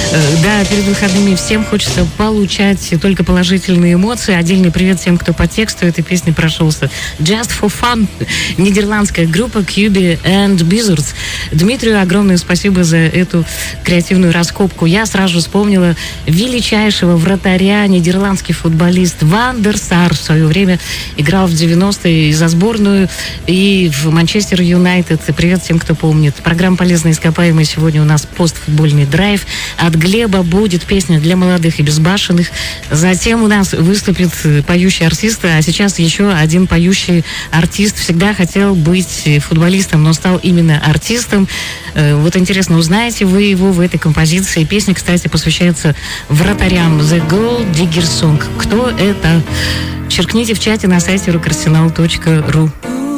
Да, перед выходными всем хочется получать только положительные эмоции. Отдельный привет тем, кто по тексту этой песни прошелся. Just for Fun. Нидерландская группа Cubi and Bizards. Дмитрию огромное спасибо за эту креативную раскопку. Я сразу же вспомнила величайшего вратаря, нидерландский футболист Ван дер Сар. В свое время играл в 90-е за сборную и в Манчестер Юнайтед. Привет всем, кто помнит. Программа «Полезные ископаемые». Сегодня у нас постфутбольный драйв. От Глеба будет песня для молодых и безбашенных. Затем у нас выступит поющий артист, а сейчас еще один поющий артист. Всегда хотел быть футболистом, но стал именно артистом. Вот интересно, узнаете вы его в этой композиции. Песня, кстати, посвящается вратарям. The Goal Digger Song. Кто это? Черкните в чате на сайте rockarsenal.ru.